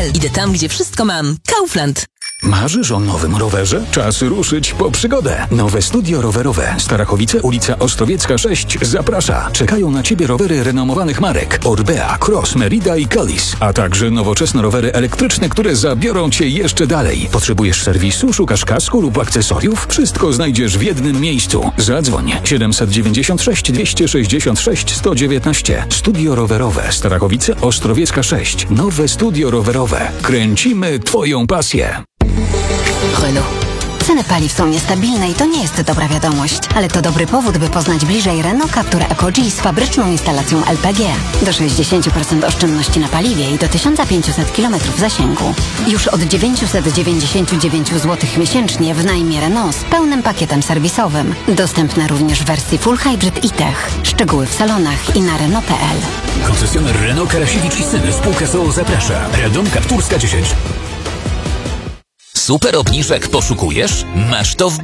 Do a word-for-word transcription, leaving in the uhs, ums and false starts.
l. Idę tam, gdzie wszystko mam. Kaufland. Marzysz o nowym rowerze? Czas ruszyć po przygodę. Nowe studio rowerowe Starachowice, ulica Ostrowiecka sześć zaprasza. Czekają na Ciebie rowery renomowanych marek Orbea, Cross, Merida i Kalis, a także nowoczesne rowery elektryczne, które zabiorą Cię jeszcze dalej. Potrzebujesz serwisu, szukasz kasku lub akcesoriów? Wszystko znajdziesz w jednym miejscu. Zadzwoń siedemset dziewięćdziesiąt sześć dwieście sześćdziesiąt sześć sto dziewiętnaście. Studio rowerowe Starachowice, Ostrowiecka sześć. Nowe studio rowerowe. Kręcimy Twoją pasję. Renault. Ceny paliw są niestabilne i to nie jest dobra wiadomość, ale to dobry powód, by poznać bliżej Renault Captur Eco-G z fabryczną instalacją L P G. Do sześćdziesiąt procent oszczędności na paliwie i do tysiąc pięćset kilometrów zasięgu. Już od dziewięćset dziewięćdziesiąt dziewięć złotych miesięcznie w najmie Renault z pełnym pakietem serwisowym. Dostępne również w wersji Full Hybrid i Tech. Szczegóły w salonach i na Renault kropka p l. Koncesjoner Renault Karasiewicz i Syny, spółka z o o zaprasza. Radom Kapturska dziesięć. Super obniżek poszukujesz? Masz to w